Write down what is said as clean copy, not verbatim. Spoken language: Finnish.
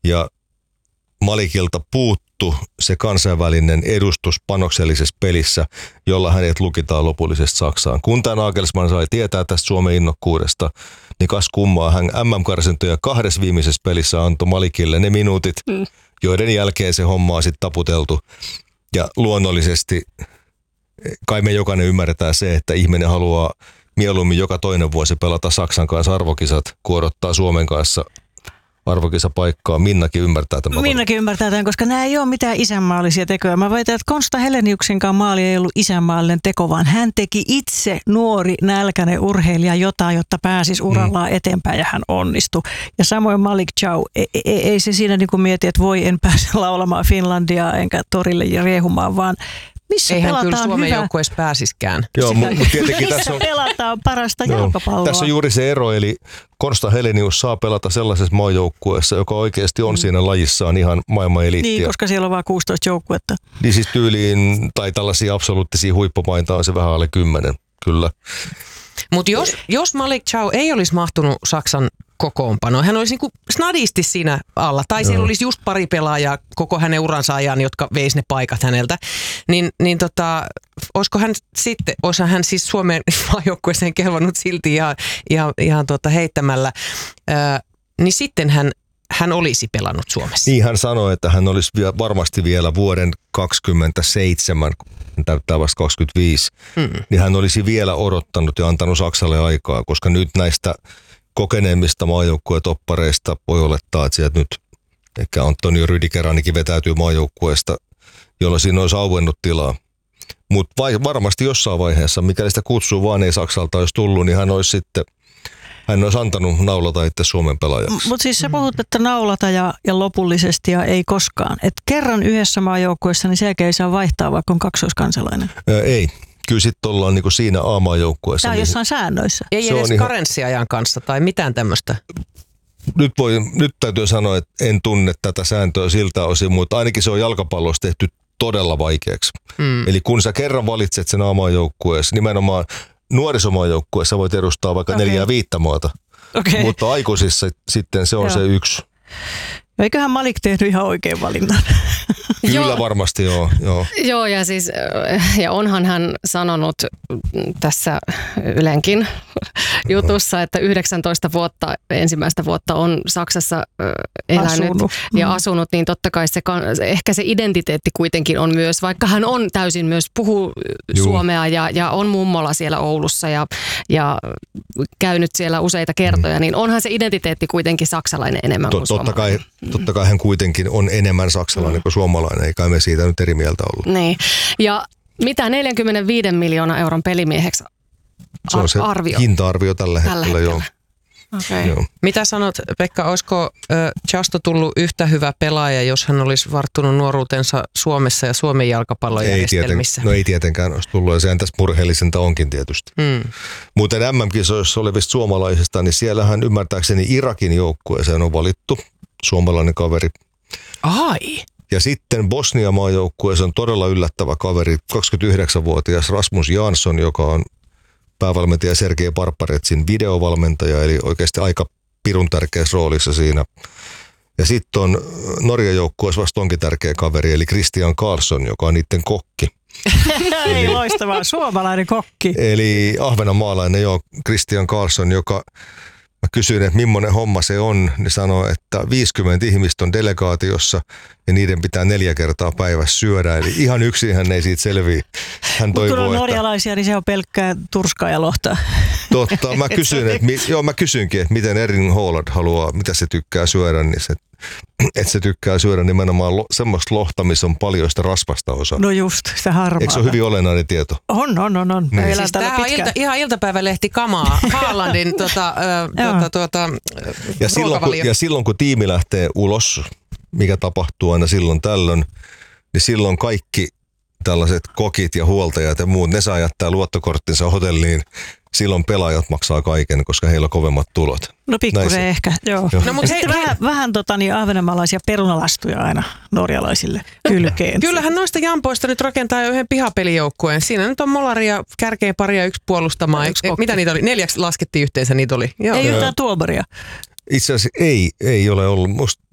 ja Malikilta puuttu se kansainvälinen edustus panoksellisessa pelissä, jolla hänet lukitaan lopullisesti Saksaan. Kun tämä Nagelsmann sai tietää tästä Suomen innokkuudesta, niin kas kummaa, hän MM-karsintoja 2 viimeisessä pelissä antoi Malikille ne minuutit, joiden jälkeen se homma on sitten taputeltu. Ja luonnollisesti kai me jokainen ymmärretään se, että ihminen haluaa mieluummin joka toinen vuosi pelata Saksan kanssa arvokisat, kun odottaa Suomen kanssa arvokisapaikkaa. Minnakin ymmärtää tämän. Minnakin ymmärtää tämän, koska nämä ei ole mitään isänmaallisia tekoja. Mä väitän, että Konsta Heleniuksenkaan maali ei ollut isänmaallinen teko, vaan hän teki itse nuori nälkäinen urheilija jotain, jotta pääsisi urallaan eteenpäin ja hän onnistui. Ja samoin Malik Chow, ei se siinä niin kuin mieti, että voi en pääse laulamaan Finlandia enkä torille riehumaan, vaan missä eihän pelataan kyllä Suomen hyvä. joukkueessa pääsiskään. Joo, tietenkin missä pelataan parasta jalkapalloa. Tässä on juuri se ero, eli Konsta Helenius saa pelata sellaisessa maajoukkueessa, joka oikeasti on siinä lajissaan ihan maailman eliittiä. Niin, koska siellä on vain 16 joukkuetta. Niin siis tyyliin, tai tällaisia absoluuttisia huippumaita on se vähän alle 10, kyllä. Mutta jos Malik Chow ei olisi mahtunut Saksan kokoonpanoon, hän olisi niinku snadisti siinä alla, tai siellä olisi just pari pelaajaa koko hänen uransa ajan, jotka veisi ne paikat häneltä, niin olisi hän siis Suomen maajoukkueeseen kelvannut silti ihan heittämällä, niin sitten hän olisi pelannut Suomessa. Niin hän sanoi, että hän olisi varmasti vielä vuoden 27, täyttää vasta 25, niin hän olisi vielä odottanut ja antanut Saksalle aikaa, koska nyt näistä kokeneemmista maajoukkuetoppareista voi olettaa, että sieltä nyt ehkä Antonio Rüdiger ainakin vetäytyy maajoukkueesta, jolloin siinä olisi auennut tilaa. Mutta varmasti jossain vaiheessa, mikäli sitä kutsua vaan ei Saksalta olisi tullut, niin hän olisi antanut naulata itse Suomen pelaajaksi. Mutta siis sä puhut, että naulata ja lopullisesti ja ei koskaan. Et kerran yhdessä maajoukkueessa, niin sen jälkeen ei saa vaihtaa, vaikka on kaksoiskansalainen. Ei. Kyllä sitten ollaan niinku siinä A-maajoukkueessa. Tämä on jossain säännöissä. Ei edes karenssiajan kanssa tai mitään tämmöistä. Nyt täytyy sanoa, että en tunne tätä sääntöä siltä osin, mutta ainakin se on jalkapallossa tehty todella vaikeaksi. Eli kun sä kerran valitset sen A-maajoukkueessa, nimenomaan nuorisomaajoukkueessa voit edustaa vaikka 4-5 maata, mutta aikuisissa sitten se on se yksi. Eiköhän Malik tehnyt ihan oikein valinnan. Kyllä varmasti, joo. Joo, ja onhan hän sanonut tässä Ylenkin jutussa, että 19 vuotta, ensimmäistä vuotta on Saksassa elänyt ja asunut, niin totta kai ehkä se identiteetti kuitenkin on myös, vaikka hän on täysin myös puhuu suomea ja on mummola siellä Oulussa ja käynyt siellä useita kertoja, niin onhan se identiteetti kuitenkin saksalainen enemmän kuin suomalainen. Totta kai hän kuitenkin on enemmän saksalainen kuin suomalainen, eikä me siitä nyt eri mieltä ollut. Niin, ja mitä 45 miljoonan euron pelimieheksi se on se hinta-arvio tällä hetkellä. Joo. Okay. Joo. Mitä sanot, Pekka, olisiko Chasto tullut yhtä hyvä pelaaja, jos hän olisi varttunut nuoruutensa Suomessa ja Suomen jalkapallojärjestelmissä? Ei tietenkään olisi tullut, ja sehän tässä murheellisinta onkin tietysti. Muuten MM-kisoissa olevista suomalaisista, niin siellähän ymmärtääkseni Irakin joukkueeseen on valittu suomalainen kaveri. Ai! Ja sitten Bosnia-maajoukkueessa on todella yllättävä kaveri, 29-vuotias Rasmus Jansson, joka on päävalmentaja Sergei Barbaretsin videovalmentaja, eli oikeasti aika pirun tärkeässä roolissa siinä. Ja sitten on Norjan joukkueessa vasta onkin tärkeä kaveri, eli Christian Karlsson, joka on niiden kokki. Ei loistavaa, suomalainen kokki. Eli ahvenanmaalainen Christian Karlsson, joka... Mä kysyin, että millainen homma se on, niin sanoi, että 50 ihmistä on delegaatiossa ja niiden pitää 4 kertaa päivässä syödä. Eli ihan yksin hän ei siitä selviä. Hän toivoo, kun on norjalaisia, niin se on pelkkää turskaa ja lohta. Totta, mä kysyinkin, että miten Erin Haaland haluaa, mitä se tykkää syödä, niin se tykkää syödä nimenomaan semmoista lohta, missä on paljon sitä rasvasta osaa. No just, sitä harmaata. Eikö se ole hyvin olennainen tieto? On. Niin. Siis tämähän on ihan iltapäivälehti kamaa, Haalandin ja silloin kun tiimi lähtee ulos, mikä tapahtuu aina silloin tällöin, niin silloin kaikki tällaiset kokit ja huoltajat ja muut, ne saa jättää luottokorttinsa hotelliin. Silloin pelaajat maksaa kaiken, koska heillä on kovemmat tulot. No pikkusen ehkä, joo. No, mutta vähän ahvenanmaalaisia perunalastuja aina norjalaisille kylkeen. Kyllähän noista jampoista nyt rakentaa jo yhden pihapelijoukkueen. Siinä nyt on molaria, kärkeä paria, 1 puolustamaan. Mitä niitä oli? 4 laskettiin yhteensä niitä oli. Joo. Ei yhtään tuomaria. Itse asiassa ei ole ollut. Musta